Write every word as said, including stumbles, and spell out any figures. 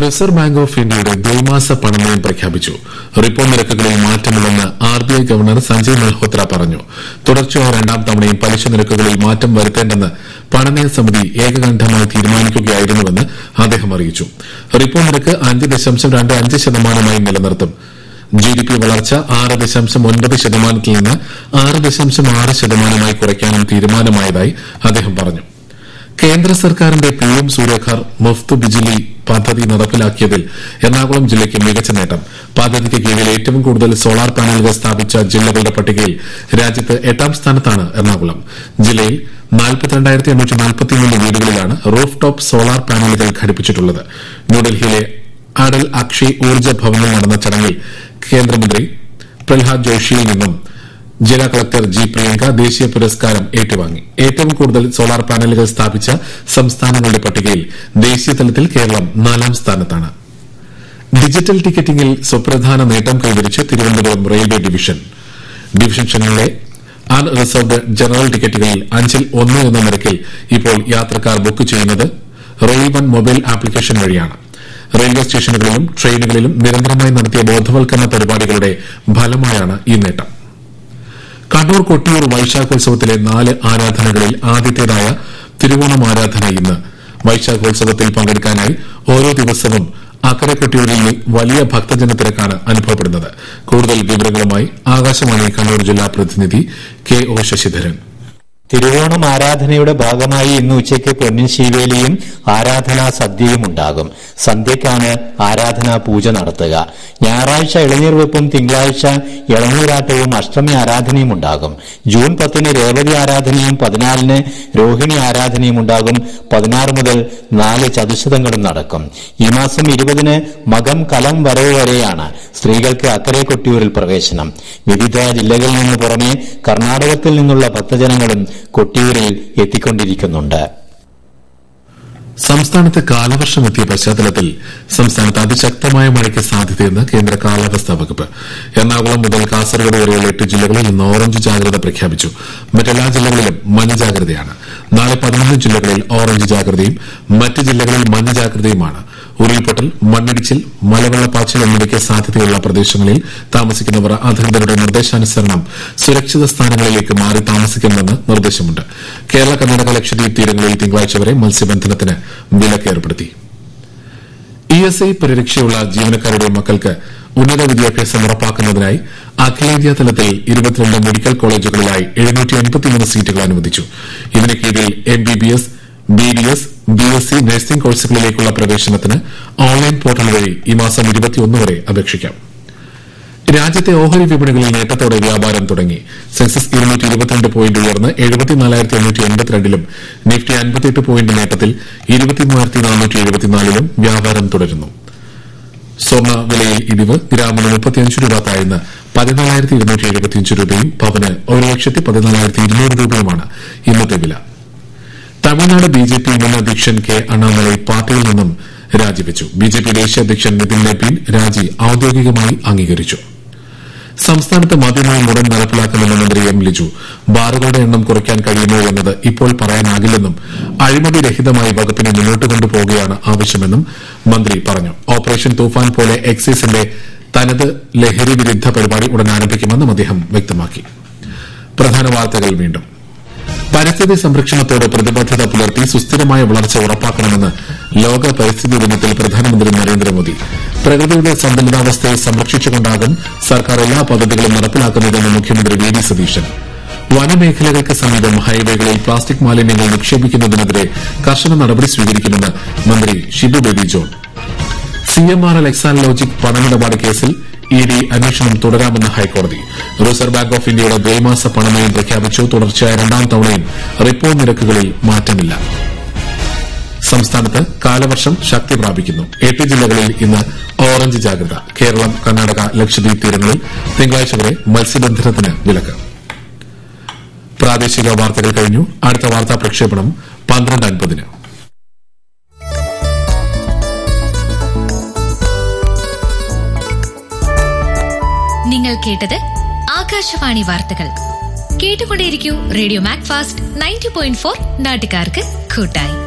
Reserve bank of ഇന്ത്യയുടെ ദ്വൈമാസ പണനയം പ്രഖ്യാപിച്ചു. Repo നിരക്കുകളിൽ മാറ്റമില്ലെന്ന് R B I governor Sanjay Malhotra പറഞ്ഞു. തുടർച്ചയായ രണ്ടാം തവണയും പലിശ നിരക്കുകളിൽ മാറ്റം വരുത്തേണ്ടെന്ന് പണനയ സമിതി ഏകകണ്ഠമായി തീരുമാനിക്കുകയായിരുന്നുവെന്ന് അദ്ദേഹം അറിയിച്ചു. റിപ്പോ നിരക്ക് അഞ്ച് ദശാംശം രണ്ട് അഞ്ച് ശതമാനമായി നിലനിർത്തും. ജി ഡി പി വളർച്ച ആറ് ദശാംശം ഒൻപത് ശതമാനത്തിൽ നിന്ന് ആറ് ദശാംശം ആറ് ശതമാനമായി കുറയ്ക്കാനും തീരുമാനമായതായി അദ്ദേഹം പറഞ്ഞു. കേന്ദ്ര സർക്കാരിന്റെ പി എം സൂര്യഘർ മുഫ്ത് ബിജ്ലി പദ്ധതി നടപ്പിലാക്കിയതിൽ എറണാകുളം ജില്ലയ്ക്ക് മികച്ച നേട്ടം. പദ്ധതിക്ക് കീഴിൽ ഏറ്റവും കൂടുതൽ സോളാർ പാനലുകൾ സ്ഥാപിച്ച ജില്ലകളുടെ പട്ടികയിൽ രാജ്യത്ത് എട്ടാം സ്ഥാനത്താണ് എറണാകുളം. ജില്ലയിൽ നാൽപ്പത്തിരണ്ടായിരത്തി എണ്ണൂറ്റി നാൽപ്പത്തിമൂന്ന് വീടുകളിലാണ് റൂഫ് ടോപ്പ് സോളാർ പാനലുകൾ ഘടിപ്പിച്ചിട്ടുള്ളത്. ന്യൂഡൽഹിയിലെ അടൽ അക്ഷയ് ഊർജ്ജ ഭവനിൽ നടന്ന ചടങ്ങിൽ കേന്ദ്രമന്ത്രി പ്രഹ്ലാദ് ജോഷിയിൽ നിന്നും ജില്ലാ കളക്ടർ ജി പ്രിയങ്ക ദേശീയ പുരസ്കാരം ഏറ്റുവാങ്ങി. ഏറ്റവും കൂടുതൽ സോളാർ പാനലുകൾ സ്ഥാപിച്ച സംസ്ഥാനങ്ങളുടെ പട്ടികയിൽ ദേശീയ തലത്തിൽ കേരളം നാലാം സ്ഥാനത്താണ്. ഡിജിറ്റൽ ടിക്കറ്റിംഗിൽ സുപ്രധാന നേട്ടം കൈവരിച്ച് Thiruvananthapuram railway division. ഡിവിഷനുകളിലെ unreserved general ടിക്കറ്റുകളിൽ അഞ്ചിൽ ഒന്ന് എന്ന നിരക്കിൽ ഇപ്പോൾ യാത്രക്കാർ ബുക്ക് ചെയ്യുന്നത് റെയിൽ വൺ മൊബൈൽ ആപ്ലിക്കേഷൻ വഴിയാണ്. റെയിൽവേ സ്റ്റേഷനുകളിലും ട്രെയിനുകളിലും നിരന്തരമായി നടത്തിയ ബോധവൽക്കരണ പരിപാടികളുടെ ഫലമായാണ് ഈ നേട്ടം. കണ്ണൂർ കൊട്ടിയൂർ വൈശാഖോത്സവത്തിലെ നാല് ആരാധനകളിൽ ആദ്യത്തേതായ തിരുവോണം ആരാധന ഇന്ന്. വൈശാഖോത്സവത്തിൽ പങ്കെടുക്കാനായി ഓരോ ദിവസവും അക്കരെ കൊട്ടിയൂരിൽ വലിയ ഭക്തജനത്തിരക്കാണ് അനുഭവപ്പെടുന്നത്. കൂടുതൽ വിവരങ്ങളുമായി ആകാശവാണി കണ്ണൂർ ജില്ലാ പ്രതിനിധി കെ ഒ ശശിധരൻ. തിരുവോണം ആരാധനയുടെ ഭാഗമായി ഇന്ന് ഉച്ചയ്ക്ക് പൊന്നിൻ ശീവേലിയും ആരാധനാ സദ്യയും ഉണ്ടാകും. സന്ധ്യയ്ക്കാണ് ആരാധനാ പൂജ നടത്തുക. ഞായറാഴ്ച ഇളനീർ വെപ്പും തിങ്കളാഴ്ച ഇളനീരാട്ടവും അഷ്ടമി ആരാധനയും ഉണ്ടാകും. ജൂൺ പത്തിന് രേവതി ആരാധനയും പതിനാലിന് രോഹിണി ആരാധനയും ഉണ്ടാകും. പതിനാറ് മുതൽ നാല് ചതുശതങ്ങളും നടക്കും. ഈ മാസം ഇരുപതിന് മകം കലം വരവ് വരെയാണ് സ്ത്രീകൾക്ക് അക്കരെ കൊട്ടിയൂരിൽ പ്രവേശനം. വിവിധ ജില്ലകളിൽ നിന്ന് പുറമെ കർണാടകത്തിൽ നിന്നുള്ള ഭക്തജനങ്ങളും കൊട്ടിയൂരിൽ എത്തിക്കൊണ്ടിരിക്കുന്നുണ്ട്. സംസ്ഥാനത്ത് കാലവർഷം എത്തിയ പശ്ചാത്തലത്തിൽ സംസ്ഥാനത്ത് അതിശക്തമായ മഴയ്ക്ക് സാധ്യതയെന്ന് കേന്ദ്ര കാലാവസ്ഥാ വകുപ്പ്. എറണാകുളം മുതൽ കാസർഗോഡ് വരെയുള്ള എട്ട് ജില്ലകളിൽ ഇന്ന് ഓറഞ്ച് ജാഗ്രത പ്രഖ്യാപിച്ചു. മറ്റെല്ലാ ജില്ലകളിലും മഞ്ഞ ജാഗ്രതയാണ്. നാളെ പതിനൊന്ന് ജില്ലകളിൽ ഓറഞ്ച് ജാഗ്രതയും മറ്റ് ജില്ലകളിൽ മഞ്ഞ ജാഗ്രതയുമാണ്. ഉരുൾപൊട്ടൽ, മണ്ണിടിച്ചിൽ, മലവെള്ളപ്പാച്ചിൽ എന്നിവയ്ക്ക് സാധ്യതയുള്ള പ്രദേശങ്ങളിൽ താമസിക്കുന്നവർ അധികൃതരുടെ നിർദ്ദേശാനുസരണം സുരക്ഷിത സ്ഥാനങ്ങളിലേക്ക് മാറി താമസിക്കണമെന്ന് നിർദ്ദേശമുണ്ട്. കേരള, കർണാടക, ലക്ഷദ്വീപ് തീരങ്ങളിൽ തിങ്കളാഴ്ച വരെ മത്സ്യബന്ധനത്തിന് വിലക്ക് ഏർപ്പെടുത്തി. ഇ എസ് ഐ പരിരക്ഷയുള്ള ജീവനക്കാരുടെ മക്കൾക്ക് ഉന്നത വിദ്യാഭ്യാസം ഉറപ്പാക്കുന്നതിനായി അഖിലേന്ത്യാ തലത്തിൽ ഇരുപത്തിരണ്ട് മെഡിക്കൽ കോളേജുകളിലായി എഴുന്നൂറ്റി അൻപത്തിമൂന്ന് സീറ്റുകൾ അനുവദിച്ചു. ഇതിന് കീഴിൽ M B B S, B D S, B S C nursing കോഴ്സുകളിലേക്കുള്ള പ്രവേശനത്തിന് ഓൺലൈൻ പോർട്ടൽ വഴി ഈ മാസം ഇരുപത്തിയൊന്ന് വരെ അപേക്ഷിക്കാം. രാജ്യത്തെ ഓഹരി വിപണികളിൽ നേട്ടത്തോടെ വ്യാപാരം തുടങ്ങി. സെൻസസ് ഇരുന്നൂറ്റി ഇരുപത്തിരണ്ട് പോയിന്റ് ഉയർന്ന് എഴുപത്തിനാലായിരത്തി എണ്ണൂറ്റി എൺപത്തിരണ്ടിലും നിഫ്റ്റി അൻപത്തിയെട്ട് പോയിന്റ് നേട്ടത്തിൽ ഇരുപത്തിമൂവായിരത്തി നാനൂറ്റി എഴുപത്തിനാലിലും വ്യാപാരം തുടരുന്നു. സ്വർണ്ണ വിലയിൽ ഇടിവ്. ഗ്രാമിന് മുപ്പത്തിയഞ്ച് രൂപ താഴ്ന്ന് പതിനാലായിരത്തി ഇരുന്നൂറ്റി എഴുപത്തിയഞ്ച് രൂപയും പവന് ഒരു ലക്ഷത്തി പതിനാലായിരത്തി ഇരുന്നൂറ് രൂപയുമാണ് ഇന്നത്തെ വില. തമിഴ്നാട് ബി ജെ പി മുൻ അധ്യക്ഷൻ കെ അണ്ണാമലൈ പാർട്ടിയിൽ നിന്നും രാജിവെച്ചു. ബി ജെ പി ദേശീയ അധ്യക്ഷൻ നിതിൻ നബീൻ രാജി ഔദ്യോഗികമായി അംഗീകരിച്ചു. സംസ്ഥാനത്ത് മദ്യനയം ഉടൻ നടപ്പിലാക്കുമെന്ന് മന്ത്രി എം ലിജു. ബാറുകളുടെ എണ്ണം കുറയ്ക്കാൻ കഴിയുമോ എന്നത് ഇപ്പോൾ പറയാനാകില്ലെന്നും അഴിമതി രഹിതമായി വകുപ്പിനെ മുന്നോട്ട് കൊണ്ടുപോകുകയാണ് ആവശ്യമെന്നും മന്ത്രി പറഞ്ഞു. ഓപ്പറേഷൻ തൂഫാൻ പോലെ എക്സൈസിന്റെ തനത് ലഹരി വിരുദ്ധ പരിപാടി ഉടൻ ആരംഭിക്കുമെന്നും അദ്ദേഹം വ്യക്തമാക്കി. പ്രധാന വാർത്തകൾ വീണ്ടും. പരിസ്ഥിതി സംരക്ഷണത്തോട് പ്രതിബദ്ധത പുലർത്തി സുസ്ഥിരമായ വളർച്ച ഉറപ്പാക്കണമെന്ന് ലോക പരിസ്ഥിതി ദിനത്തിൽ പ്രധാനമന്ത്രി നരേന്ദ്രമോദി. പ്രകൃതിയുടെ സന്തുലിതാവസ്ഥയെ സംരക്ഷിച്ചുകൊണ്ടാകും സർക്കാർ എല്ലാ പദ്ധതികളും നടപ്പിലാക്കുന്നതെന്ന് മുഖ്യമന്ത്രി വി ഡി സതീശൻ. വനമേഖലകൾക്ക് സമീപം ഹൈവേകളിൽ പ്ലാസ്റ്റിക് മാലിന്യങ്ങൾ നിക്ഷേപിക്കുന്നതിനെതിരെ കർശന നടപടി സ്വീകരിക്കുമെന്ന് മന്ത്രി Shibu baby John. C M R L Exalogic പണമിടപാട് കേസിൽ ഇ ഡി അന്വേഷണം തുടരാമെന്ന് ഹൈക്കോടതി. റിസർവ് ബാങ്ക് ഓഫ് ഇന്ത്യയുടെ ദ്വൈമാസ പണനയം പ്രഖ്യാപിച്ചു. തുടർച്ചയായ രണ്ടാം തവണയും റിപ്പോ നിരക്കുകളിൽ മാറ്റമില്ല. സംസ്ഥാനത്ത് കാലവർഷം ശക്തി പ്രാപിക്കുന്നു. എട്ട് ജില്ലകളിൽ ഇന്ന് ഓറഞ്ച് ജാഗ്രത. കേരളം, കർണാടക, ലക്ഷദ്വീപ് തീരങ്ങളിൽ തിങ്കളാഴ്ച വരെ മത്സ്യബന്ധനത്തിന് വിലക്ക്. പ്രാദേശിക വാർത്തകൾ കഴിഞ്ഞു. അടുത്ത വാർത്താ പ്രക്ഷേപണം പന്ത്രണ്ട് അൻപതിന്. നിങ്ങൾ കേട്ടത് ആകാശവാണി വാർത്തകൾ. കേട്ടുകൊണ്ടേയിരിക്കൂ radio Mac fast ninety point four നാട്ടുകാർക്ക് കൂട്ടായി.